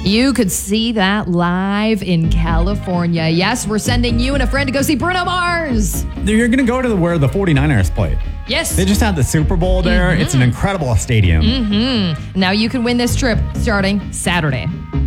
You could see that live in California. Yes, we're sending you and a friend to go see Bruno Mars. You're going to go to where the 49ers played. Yes. They just had the Super Bowl there. It's an incredible stadium. Now you can win this trip starting Saturday.